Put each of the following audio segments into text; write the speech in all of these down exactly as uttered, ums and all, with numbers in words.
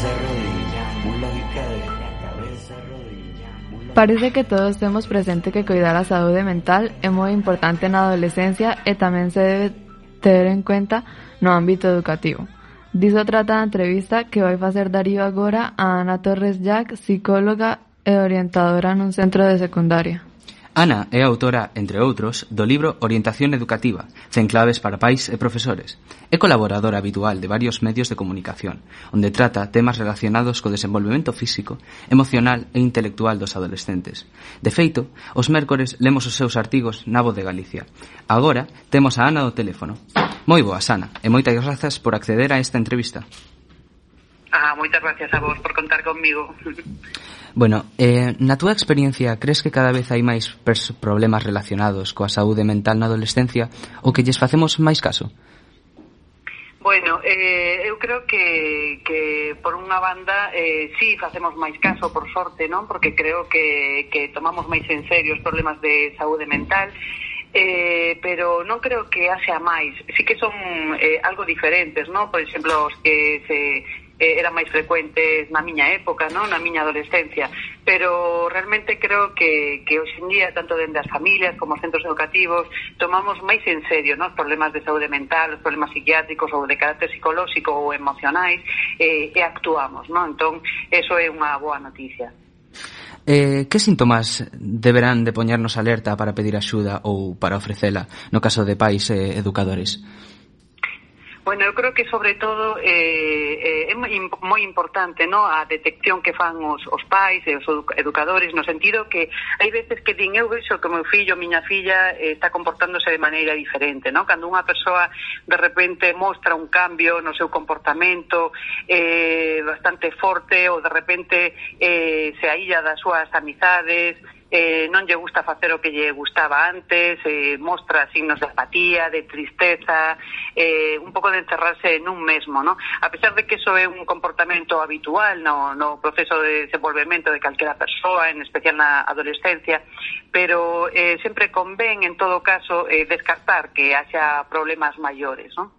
Parece que todos temos presente que coidar a saúde mental é moi importante na adolescencia e tamén se debe ter en cuenta no ámbito educativo. Diso trata a entrevista que vai facer Darío agora a Ana Torres Jack, psicóloga e orientadora nun centro de secundaria. Ana é autora, entre outros, do libro Orientación Educativa, cen claves para pais e profesores. É colaboradora habitual de varios medios de comunicación, onde trata temas relacionados co desenvolvemento físico, emocional e intelectual dos adolescentes. De feito, os mércores lemos os seus artigos na Voz de Galicia. Agora temos a Ana do teléfono. Moi boas, Ana, e moitas grazas por acceder a esta entrevista. Ah, moitas gracias a vos por contar conmigo. Bueno, eh, na túa experiencia, crees que cada vez hai máis problemas relacionados coa saúde mental na adolescencia ou que lles facemos máis caso? Bueno, eh, eu creo que, que por unha banda eh, sí facemos máis caso, por sorte, non? Porque creo que, que tomamos máis en serio os problemas de saúde mental, eh, pero non creo que haxa máis. Sí que son eh, algo diferentes, non? Por exemplo, os que se... Eh, eran máis frecuentes na miña época, non? Na miña adolescencia, pero realmente creo que, que hoxe en día, tanto dende as familias como os centros educativos, tomamos máis en serio, non? Os problemas de saúde mental, os problemas psiquiátricos ou de carácter psicolóxico ou emocionais, eh, e actuamos, non? Entón, eso é unha boa noticia. Eh, que síntomas deberán de poñernos alerta para pedir axuda ou para ofrecela, no caso de pais e educadores? Bueno, eu creo que sobre todo eh, eh, é moi importante, no, a detección que fan os, os pais e os educadores, no sentido que hai veces que din, eu vexo que o meu fillo, miña filla eh, está comportándose de maneira diferente, no? Cando unha persoa de repente mostra un cambio no seu comportamento eh, bastante forte ou de repente eh, se aílla das súas amizades, Eh, non lle gusta facer o que lle gustaba antes, eh, mostra signos de apatía, de tristeza, eh, un pouco de encerrarse nun mesmo, ¿no? A pesar de que eso é un comportamento habitual no, no proceso de desenvolvemento de calquera persoa, en especial na adolescencia, pero eh, sempre convén, en todo caso, eh, descartar que haxa problemas maiores, ¿no?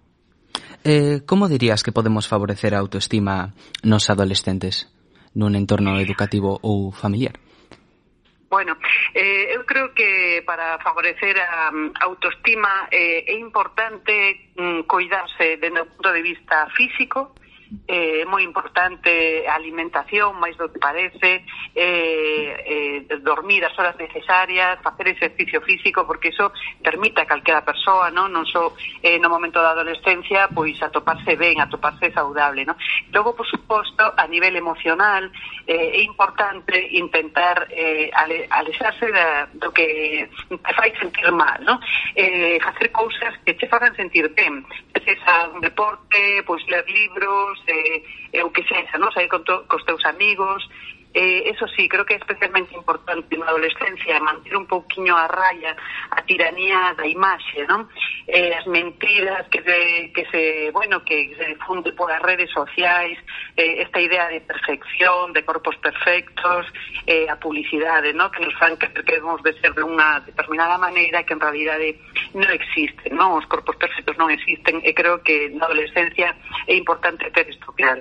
Eh, como dirías que podemos favorecer a autoestima nos adolescentes nun entorno educativo ou familiar? Bueno, eh, eu creo que para favorecer a um, autoestima eh, é importante um, cuidarse desde o punto de vista físico, é eh, moi importante a alimentación, máis do que parece, eh, eh, dormir as horas necesarias, facer exercicio físico, porque iso permite a calquera persoa, non, non só eh, no momento da adolescencia, pois atoparse ben, atoparse saudable, non? Logo, por suposto, a nivel emocional, eh, é importante intentar eh, ale, alexarse da, do que te fai sentir mal, non? Eh, facer cousas que te fagan sentir ben, que sexa un deporte, pois ler libros, eh, eh, o que sexa, non? Sair con to, cos teus amigos. Eh, eso sí, creo que é especialmente importante na adolescencia manter un pouquiño a raya a tiranía da imaxe, non? Eh, as mentiras que se, que se, bueno, que se difunde por as redes sociais, eh, esta idea de perfección, de corpos perfectos, eh, a publicidade, non? Que nos fan que debemos de ser de unha determinada maneira que en realidade non existen, non? Os corpos perfectos non existen e creo que na adolescencia é importante ter isto claro.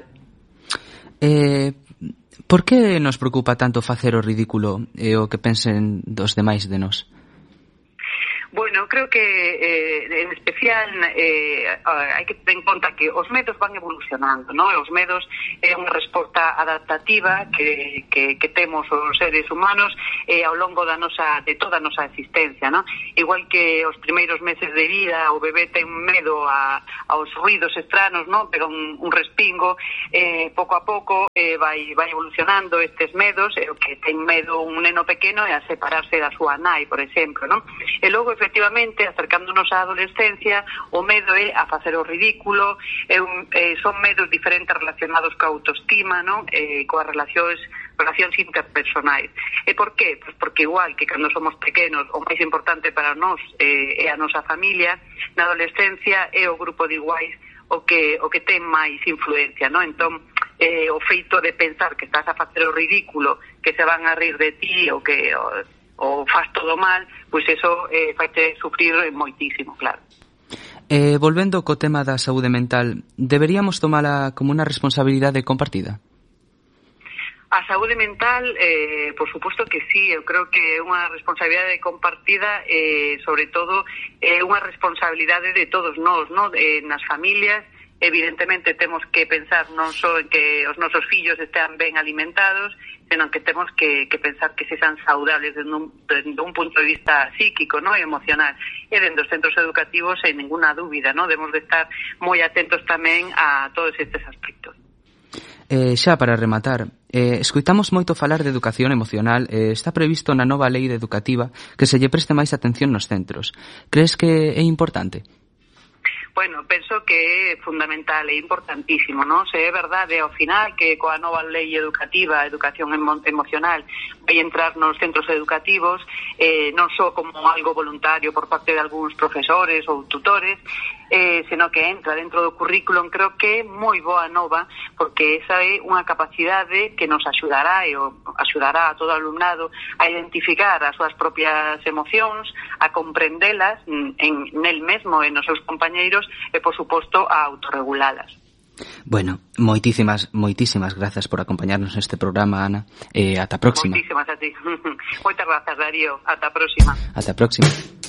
Eh... Por que nos preocupa tanto facer o ridículo e o que pensen dos demais de nós? Bueno, creo que eh, en especial eh, hai que ter en conta que os medos van evolucionando, ¿no? Os medos é unha resposta adaptativa que, que, que temos os seres humanos eh, ao longo da nosa, de toda a nosa existencia, ¿no? Igual que os primeiros meses de vida o bebé ten medo a, aos ruidos estranos, ¿no? Pero un, un respingo, eh, pouco a pouco eh, vai, vai evolucionando estes medos, e o que ten medo un neno pequeno é a separarse da súa nai, por exemplo, ¿no? E logo, efectivamente, acercándonos á adolescencia, o medo é a facer o ridículo, é un, eh, son medos diferentes relacionados coa autoestima, non? Eh, coas relacións relacións interpersonais. E por qué? Pues porque igual que cando somos pequenos, o máis importante para nós eh, é a nosa familia, na adolescencia é o grupo de iguais o que o que ten máis influencia, non? Entón, eh, o feito de pensar que estás a facer o ridículo, que se van a rir de ti ou que o, ou faz todo mal, pois eso eh, faite sufrir moitísimo, claro. Eh, volvendo co tema da saúde mental, deberíamos tomala como unha responsabilidade compartida? A saúde mental, eh, por suposto que sí, eu creo que é unha responsabilidade compartida, eh, sobre todo é eh, unha responsabilidade de todos nós, no? eh, nas familias. Evidentemente temos que pensar non só en que os nosos fillos estean ben alimentados, senón que temos que, que pensar que se sean saudables desde un, desde un punto de vista psíquico, no, e emocional. E dentro dos centros educativos, sen ninguna dúbida, no, debemos de estar moi atentos tamén a todos estes aspectos. Eh, xa para rematar, eh, escoitamos moito falar de educación emocional e eh, está previsto na nova lei educativa que se lle preste máis atención nos centros. Crees que é importante? Bueno, penso que é fundamental e importantísimo, non? Se é verdade ao final que coa nova lei educativa, a educación emo- emocional, vai entrar nos centros educativos, eh, non só como algo voluntario por parte de algúns profesores ou tutores, eh, senón que entra dentro do currículum. Creo que é moi boa nova, porque esa é unha capacidade que nos axudará e o, axudará a todo o alumnado a identificar as súas propias emocións, a comprendelas en, en nel mesmo e nos seus compañeiros e, por suposto, a autorregulalas. Bueno, moitísimas, moitísimas grazas por acompañarnos neste programa, Ana, e ata a próxima. Moitísimas a ti. Moitas grazas, Darío. Ata a próxima. Ata a próxima.